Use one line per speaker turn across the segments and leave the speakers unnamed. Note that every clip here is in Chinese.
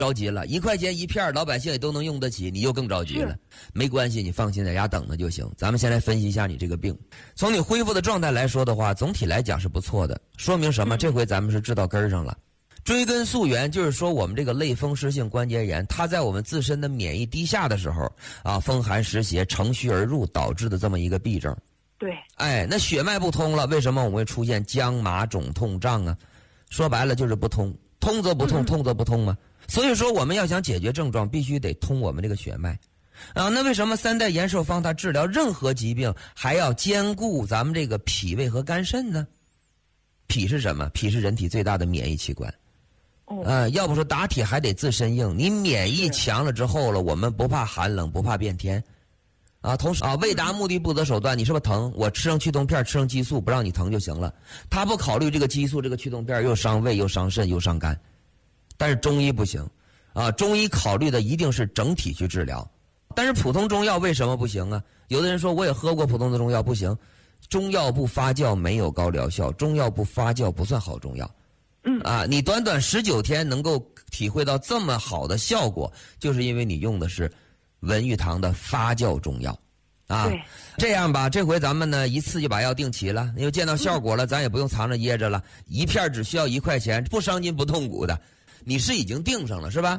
着急了，1块钱一片，老百姓也都能用得起，你又更着急了。没关系，你放心在家等着就行。咱们先来分析一下你这个病。从你恢复的状态来说的话，总体来讲是不错的，说明什么？这回咱们是治到根儿上了。追根溯源，就是说我们这个类风湿性关节炎，它在我们自身的免疫低下的时候啊，风寒湿邪乘虚而入导致的这么一个痹症。
对，
哎，那血脉不通了，为什么我们会出现僵麻肿痛胀啊？说白了就是不通，通则不痛，通则不通嘛。所以说我们要想解决症状，必须得通我们这个血脉啊。那为什么3代延寿方它治疗任何疾病还要兼顾咱们这个脾胃和肝肾呢？脾是什么？脾是人体最大的免疫器官。要不说打铁还得自身硬，你免疫强了之后了，我们不怕寒冷，不怕变天，啊，同时啊，为达目的不择手段，你是不是疼？我吃上驱动片，吃上激素，不让你疼就行了。他不考虑这个激素，这个驱动片又伤胃，又伤肾，又伤肝。但是中医不行，啊，中医考虑的一定是整体去治疗。但是普通中药为什么不行啊？有的人说我也喝过普通的中药，不行，中药不发酵没有高疗效，中药不发酵不算好中药。你短短19天能够体会到这么好的效果，就是因为你用的是文玉堂的发酵中药，啊，这样吧，这回咱们呢一次就把药定齐了，因为见到效果了，咱也不用藏着掖着了，一片只需要1块钱，不伤筋不痛骨的，你是已经定上了是吧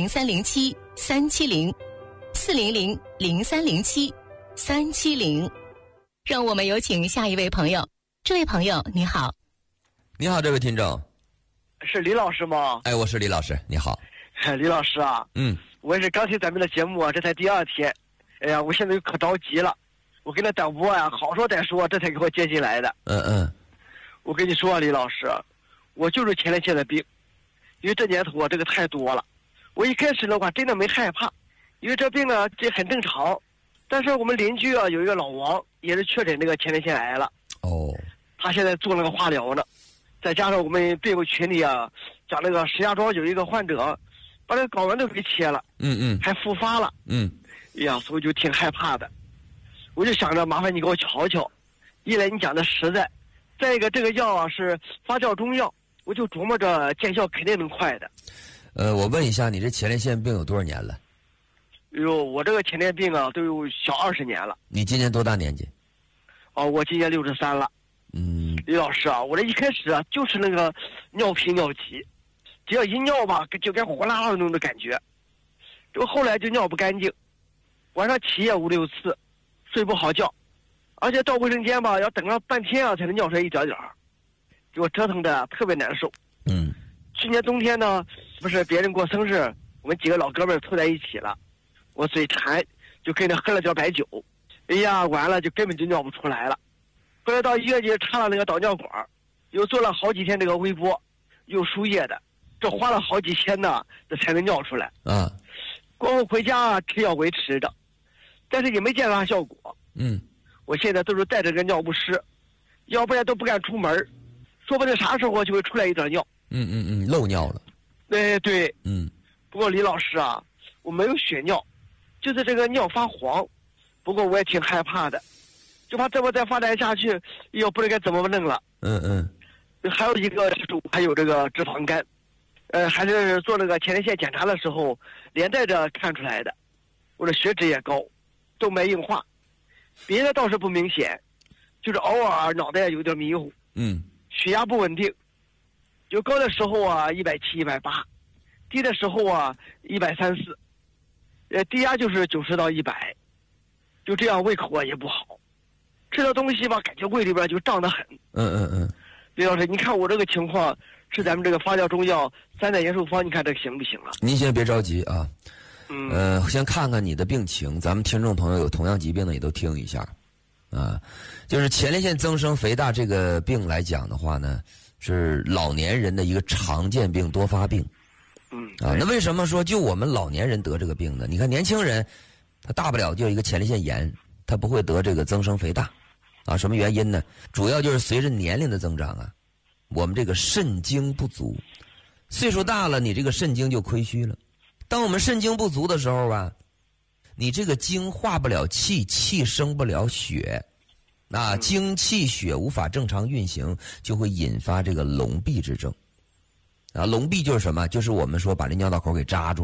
？0307-370-400-0307-370，让我们有请下一位朋友。这位朋友你好。
你好，这位听众。
是李老师吗？
哎，我是李老师，你好。
李老师啊，我也是刚听咱们的节目啊，这才第2天，哎呀，我现在可着急了，我跟他导播呀，好说歹说，这才给我接进来的。我跟你说啊，李老师，我就是前列腺的病，因为这年头啊，这个太多了。我一开始的话真的没害怕，因为这病啊这很正常。但是我们邻居啊有一个老王也是确诊这个前列腺癌了。他现在做那个化疗呢。再加上我们病友群里啊，讲那个石家庄有一个患者，把这个睾丸都给切了，还复发了，哎呀，所以就挺害怕的。我就想着麻烦你给我瞧瞧，一来你讲的实在，再一个这个药啊是发酵中药，我就琢磨着见效肯定能快的。
我问一下，你这前列腺病有多少年了？
我这个前列腺病啊都有小20年了。
你今年多大年纪？
我今年63了。李老师啊，我这一开始啊就是那个尿频尿急，只要一尿吧就跟火辣辣的那种的感觉，这个后来就尿不干净，晚上起夜5、6次，睡不好觉，而且到卫生间吧要等上半天啊才能尿出来一点点，给我折腾的特别难受。去年冬天呢，不是别人过生日，我们几个老哥们凑在一起了，我嘴馋就跟着喝了点白酒，哎呀完了就根本就尿不出来了。后来到医院去插了那个导尿管，又做了好几天这个微波，又输液的，这花了好几千呢，这才能尿出来。过后回家吃药维持着，但是也没见啥效果。我现在都是带着个尿不湿，要不然都不敢出门，说不定啥时候就会出来一点尿。
漏尿了。
对。不过李老师啊，我没有血尿，就是这个尿发黄，不过我也挺害怕的。就怕这么再发展下去，又不知该怎么弄了。还有一个就是还有这个脂肪肝，还是做那个前列腺检查的时候连带着看出来的。我的血脂也高，动脉硬化，别的倒是不明显，就是偶尔脑袋有点迷糊。血压不稳定，有高的时候啊170、180，低的时候啊130，低压就是90到100，就这样胃口啊也不好。吃的东西吧，感觉胃里边就胀得很。李老师，你看我这个情况，吃咱们这个发酵中药3代延寿方，你看这个行不行啊？
您先别着急啊，先看看你的病情，咱们听众朋友有同样疾病的也都听一下，就是前列腺增生肥大这个病来讲的话呢，是老年人的一个常见病多发病。那为什么说就我们老年人得这个病呢？你看年轻人，他大不了就一个前列腺炎，他不会得这个增生肥大。什么原因呢？主要就是随着年龄的增长啊，我们这个肾精不足，岁数大了，你这个肾精就亏虚了。当我们肾精不足的时候吧，你这个精化不了气，气生不了血，精气血无法正常运行，就会引发这个痨痹之症。 啊，隆壁就是什么？就是我们说把这尿道口给扎住。